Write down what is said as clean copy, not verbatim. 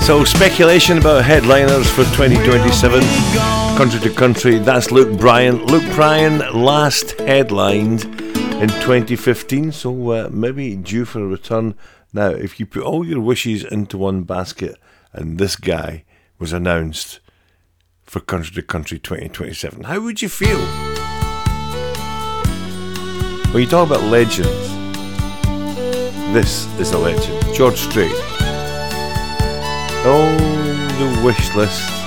So speculation about headliners for 2027, country to country. That's Luke Bryan. Luke Bryan last headlined in 2015, so maybe due for a return. Now, if you put all your wishes into one basket and this guy was announced for country to country 2027, how would you feel? When you talk about legends, this is a legend. George Strait. Oh, the wish list.